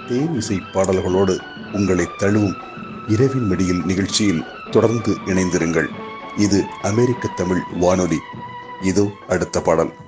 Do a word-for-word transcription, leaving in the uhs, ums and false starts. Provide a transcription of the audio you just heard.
தேன் இசை பாடல்களோடு உங்களை தழுவும் இரவின் மடியில் நிகழ்ச்சியில் தொடர்ந்து இணைந்திருங்கள். இது அமெரிக்க தமிழ் வானொலி. இதோ அடுத்த பாடல்.